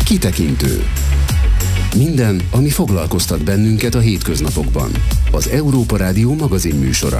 Kitekintő. Minden, ami foglalkoztat bennünket a hétköznapokban. Az Európa Rádió magazinműsora.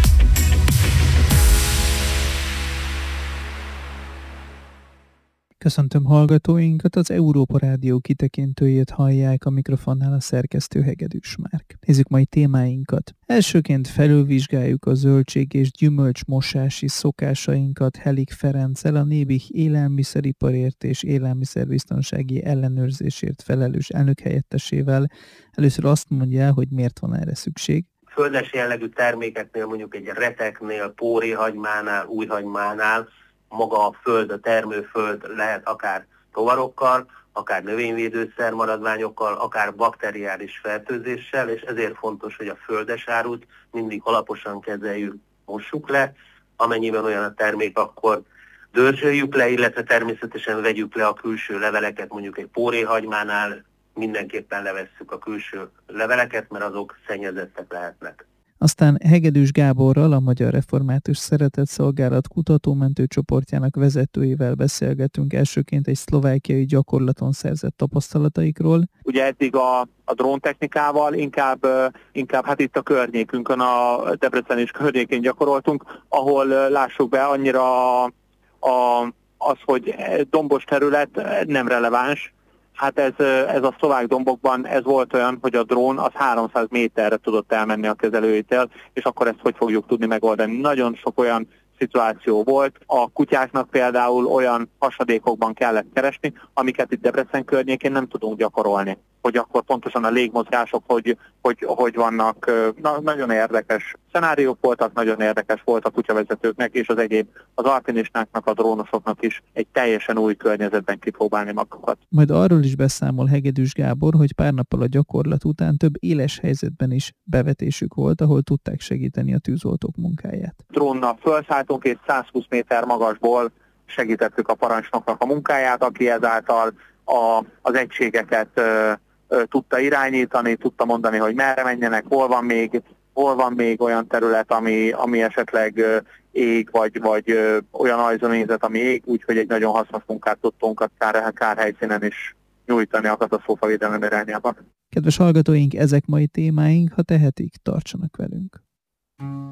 Köszöntöm hallgatóinkat, az Európa Rádió kitekintőjét hallják, a mikrofonnál a szerkesztő Hegedűs Márk. Nézzük mai témáinkat. Elsőként felülvizsgáljuk a zöldség- és gyümölcsmosási szokásainkat Helik Ferenccel, a Nébih élelmiszeriparért és élelmiszerbiztonsági ellenőrzésért felelős elnökhelyettesével. Először azt mondja, hogy miért van erre szükség. Földes jellegű termékeknél, mondjuk egy reteknél, póréhagymánál, újhagymánál maga a föld, a termőföld lehet akár rovarokkal, akár növényvédőszer maradványokkal, akár bakteriális fertőzéssel, és ezért fontos, hogy a földes árut mindig alaposan kezeljük, mossuk le, amennyiben olyan a termék, akkor dörzsöljük le, illetve természetesen vegyük le a külső leveleket, mondjuk egy póréhagymánál mindenképpen levesszük a külső leveleket, mert azok szennyezettek lehetnek. Aztán Hegedűs Gáborral, a Magyar Református Szeretetszolgálat kutatómentő csoportjának vezetőjével beszélgetünk elsőként egy szlovákiai gyakorlaton szerzett tapasztalataikról. Ugye eddig a dróntechnikával inkább hát itt a környékünkön, a Debrecen és környékén gyakoroltunk, ahol lássuk be annyira az, hogy dombos terület nem releváns. Hát ez a szlovák dombokban ez volt olyan, hogy a drón az 300 méterre tudott elmenni a kezelőjétől, és akkor ezt hogy fogjuk tudni megoldani. Nagyon sok olyan szituáció volt. A kutyáknak például olyan hasadékokban kellett keresni, amiket itt Debrecen környékén nem tudunk gyakorolni. Hogy akkor pontosan a légmozgások hogy vannak. Nagyon érdekes szenáriók voltak, nagyon érdekes volt a kutyavezetőknek és az alpinistáknak, a drónosoknak is egy teljesen új környezetben kipróbálni magukat. Majd arról is beszámol Hegedűs Gábor, hogy pár nappal a gyakorlat után több éles helyzetben is bevetésük volt, ahol tudták segíteni a tűzoltók munkáját. Drónnal felszálltunk és 120 méter magasból segítettük a parancsnoknak a munkáját, aki ezáltal az egységeket tudta irányítani, tudta mondani, hogy merre menjenek, hol van még olyan terület, ami esetleg ég, vagy olyan ajzónézet, ami ég, úgyhogy egy nagyon hasznos munkát tudtunk a kárhelyszínen is nyújtani a katasztrófavédelem irányába. Kedves hallgatóink, ezek mai témáink, ha tehetik, tartsanak velünk.